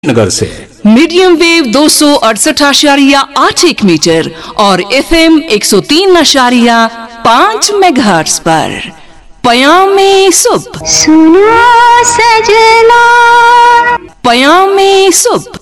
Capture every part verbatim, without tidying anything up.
नगर से medium wave दो सौ अड़सठ आशारिया आठ एक मीटर और एफ एम एक सौ तीन आशारिया पाँच मेगाहर्ट्ज पर पयामे सुब सुनो सजना पयामे सुब।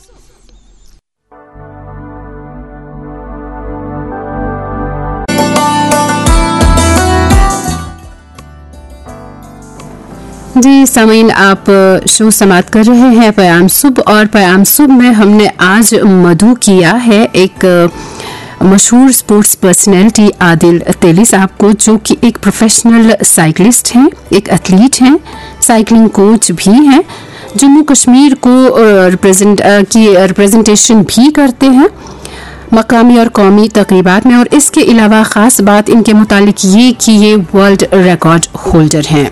जी सामीन, आप शो समाप्त कर रहे हैं पयाम सुब, और पयाम सुब में हमने आज मधु किया है एक मशहूर स्पोर्ट्स पर्सनैलिटी आदिल तेली साहब को, जो कि एक प्रोफेशनल साइकिलिस्ट हैं, एक एथलीट हैं, साइकिलिंग कोच भी हैं, जम्मू कश्मीर को रिप्रेजेंट की रिप्रेजेंटेशन भी करते हैं मकामी और कौमी तकरीबात में। और इसके अलावा ख़ास बात इनके मुतालिक ये कि ये वर्ल्ड रिकॉर्ड होल्डर हैं।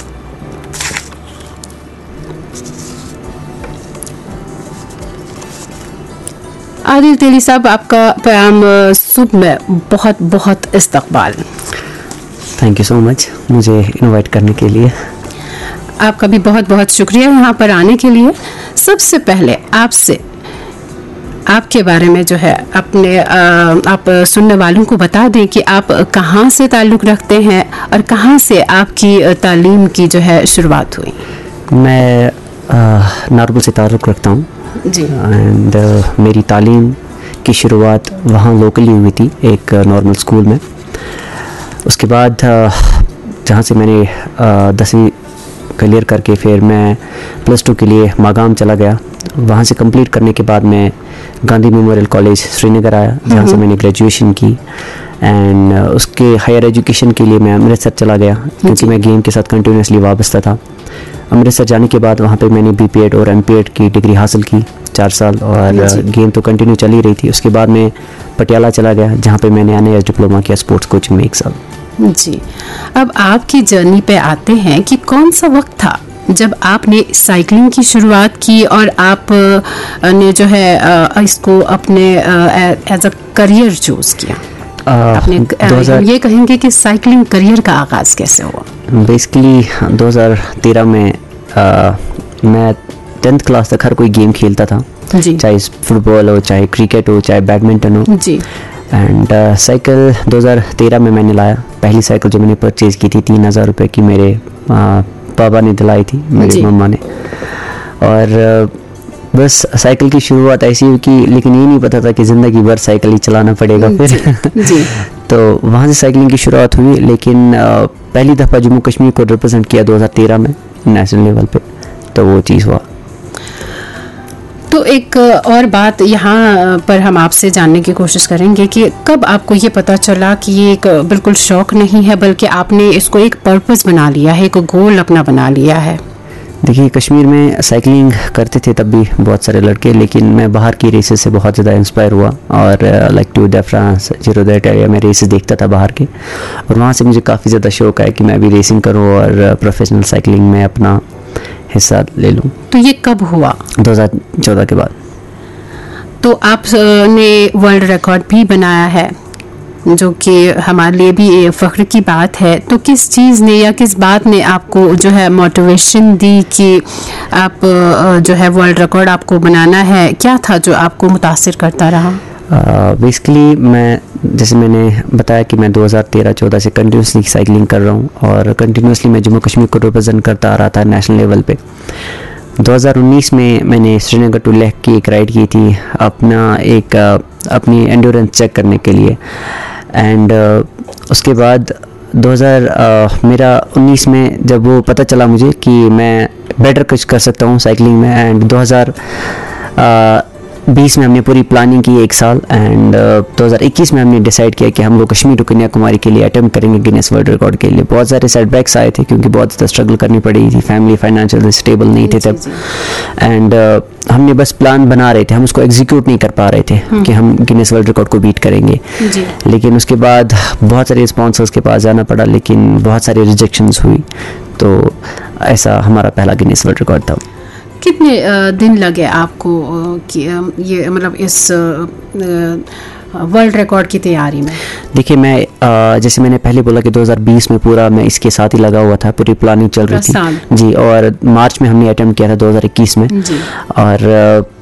आदिल तेली साहब, आपका पयाम सुब में बहुत बहुत इस्तकबाल। थैंक यू सो मच मुझे इनवाइट करने के लिए। आपका भी बहुत बहुत शुक्रिया यहाँ पर आने के लिए। सबसे पहले आपसे आपके बारे में जो है अपने आ, आप सुनने वालों को बता दें कि आप कहाँ से ताल्लुक़ रखते हैं और कहाँ से आपकी तालीम की जो है शुरुआत हुई। मैं नारबल से ताल्लुक़ रखता हूँ जी, एंड uh, मेरी तालीम की शुरुआत वहाँ लोकली हुई थी एक नॉर्मल uh, स्कूल में। उसके बाद uh, जहाँ से मैंने uh, दसवीं क्लियर करके फिर मैं प्लस टू के लिए मागाम चला गया। वहाँ से कंप्लीट करने के बाद मैं गांधी मेमोरियल कॉलेज श्रीनगर आया, जहाँ से मैंने ग्रेजुएशन की। एंड uh, उसके हायर एजुकेशन के लिए मैं अमृतसर चला गया, क्योंकि मैं गेम के साथ कंटिन्यूसली वाबस्ता था। अमृतसर जाने के बाद वहाँ पे मैंने बी पी एड और एम पी एड की डिग्री हासिल की चार साल, और गेम तो कंटिन्यू चल ही रही थी। उसके बाद मैं पटियाला चला गया, जहाँ पे मैंने एन ए एस डिप्लोमा किया स्पोर्ट्स कोचिंग में एक साल। जी, अब आपकी जर्नी पे आते हैं कि कौन सा वक्त था जब आपने साइकिलिंग की शुरुआत की और आप ने जो है इसको अपने एज अ करियर चूज़ किया। आपने हम ये कहेंगे कि साइकिलिंग करियर का आगाज़ कैसे हुआ? बेसिकली दो हज़ार तेरह में आ, मैं टेंथ क्लास तक हर कोई गेम खेलता था, चाहे फुटबॉल हो, चाहे क्रिकेट हो, चाहे बैडमिंटन हो जी। एंड साइकिल दो हज़ार तेरह में मैंने लाया। पहली साइकिल जो मैंने परचेज़ की थी तीन हज़ार रुपये की, मेरे आ, पापा ने दिलाई थी, मेरी मम्मा ने। और बस साइकिल की शुरुआत ऐसी हुई कि, लेकिन ये नहीं पता था कि ज़िंदगी भर साइकिल ही चलाना पड़ेगा फिर जी, जी। तो वहाँ से साइकिलिंग की शुरुआत हुई, लेकिन आ, पहली दफ़ा जम्मू कश्मीर को रिप्रेजेंट किया दो हज़ार तेरह में नेशनल लेवल पे, तो वो चीज़ हुआ। तो एक और बात यहाँ पर हम आपसे जानने की कोशिश करेंगे कि कब आपको ये पता चला कि ये एक बिल्कुल शौक़ नहीं है, बल्कि आपने इसको एक पर्पस बना लिया है, एक गोल अपना बना लिया है। देखिए, कश्मीर में साइकिलिंग करते थे तब भी बहुत सारे लड़के, लेकिन मैं बाहर की रेसेस से बहुत ज़्यादा इंस्पायर हुआ, और like to the France, zero the Italia में रेसेस देखता था बाहर के, और वहाँ से मुझे काफ़ी ज़्यादा शौक़ है कि मैं भी रेसिंग करूँ और प्रोफेशनल साइकिलिंग में अपना हिस्सा ले लूँ। तो ये कब हुआ? दो हज़ार चौदह के बाद। तो आपने वर्ल्ड रिकॉर्ड भी बनाया है, जो कि हमारे लिए भी फ़ख्र की बात है। तो किस चीज़ ने या किस बात ने आपको जो है मोटिवेशन दी कि आप जो है वर्ल्ड रिकॉर्ड आपको बनाना है? क्या था जो आपको मुतासिर करता रहा? बेसिकली uh, मैं जैसे मैंने बताया कि मैं दो हज़ार तेरह चौदह से कंटिन्यूसली साइकिलिंग कर रहा हूँ, और कंटिन्यूसली मैं जम्मू कश्मीर को रिप्रेजेंट करता आ रहा था नेशनल लेवल पे। दो हज़ार उन्नीस में मैंने श्रीनगर टू लेह की एक राइड की थी, अपना एक अपनी एंड्योरेंस चेक करने के लिए। एंड uh, उसके बाद दो हज़ार uh, मेरा उन्नीस में जब वो पता चला मुझे कि मैं बेटर कुछ कर सकता हूँ साइकिलिंग में, एंड दो हज़ार बीस में हमने पूरी प्लानिंग की एक साल, एंड uh, दो हज़ार इक्कीस में हमने डिसाइड किया कि हम लोग कश्मीर टू कन्याकुमारी के लिए अटेम्प्ट करेंगे गिनेस वर्ल्ड रिकॉर्ड के लिए। बहुत सारे सेटबैक्स आए थे, क्योंकि बहुत ज़्यादा स्ट्रगल करनी पड़ी थी, फैमिली फाइनेंशियल स्टेबल नहीं थे तब, एंड uh, हमने बस प्लान बना रहे थे, हम उसको एग्जीक्यूट नहीं कर पा रहे थे कि हम गिनेस वर्ल्ड रिकॉर्ड को बीट करेंगे। लेकिन उसके बाद बहुत सारे स्पॉन्सर्स के पास जाना पड़ा, लेकिन बहुत सारी रिजेक्शंस हुई, तो ऐसा हमारा पहला गिनेस वर्ल्ड रिकॉर्ड था। कितने दिन लगे आपको कि ये मतलब इस वर्ल्ड रिकॉर्ड की तैयारी में? देखिए, मैं जैसे मैंने पहले बोला कि दो हज़ार बीस में पूरा मैं इसके साथ ही लगा हुआ था, पूरी प्लानिंग चल रही थी जी, और मार्च में हमने अटेम्प्ट किया था दो हज़ार इक्कीस में, और